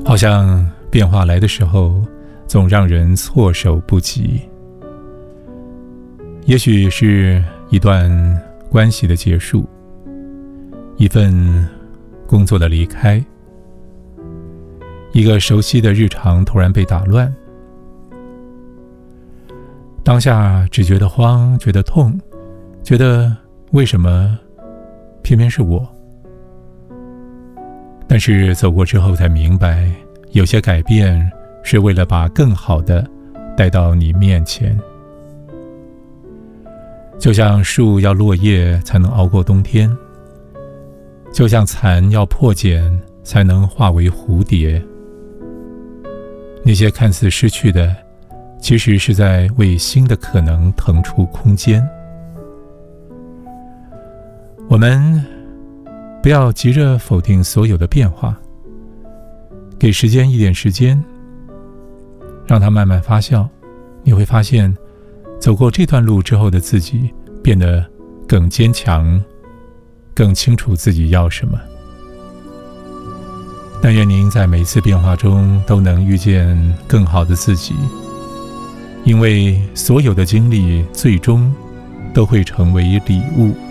好像变化来的时候，总让人措手不及。也许是一段关系的结束，一份工作的离开，一个熟悉的日常突然被打乱，当下只觉得慌，觉得痛，觉得为什么偏偏是我？但是走过之后才明白，有些改变是为了把更好的带到你面前。就像树要落叶才能熬过冬天，就像蚕要破茧才能化为蝴蝶。那些看似失去的，其实是在为新的可能腾出空间。我们不要急着否定所有的变化，给时间一点时间，让它慢慢发酵。你会发现，走过这段路之后的自己变得更坚强，更清楚自己要什么。但愿您在每一次变化中都能遇见更好的自己，因为所有的经历最终都会成为礼物。